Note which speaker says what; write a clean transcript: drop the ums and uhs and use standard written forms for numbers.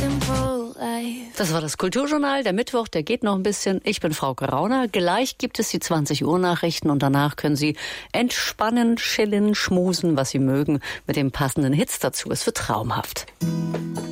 Speaker 1: Das war das Kulturjournal, der Mittwoch, der geht noch ein bisschen. Ich bin Frau Rauner. Gleich gibt es die 20 Uhr Nachrichten und danach können Sie entspannen, chillen, schmusen, was Sie mögen, mit den passenden Hits dazu. Es wird traumhaft.